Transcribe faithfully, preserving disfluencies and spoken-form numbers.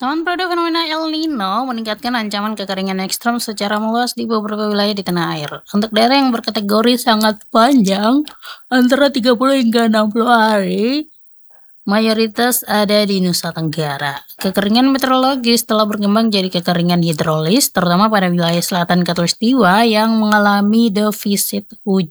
Awan pada fenomena El Nino meningkatkan ancaman kekeringan ekstrem secara meluas di beberapa wilayah di tanah air. Untuk daerah yang berkategori sangat panjang, antara tiga puluh hingga enam puluh hari, mayoritas ada di Nusa Tenggara. Kekeringan meteorologis telah berkembang jadi kekeringan hidrolis, terutama pada wilayah selatan Khatulistiwa yang mengalami defisit hujan.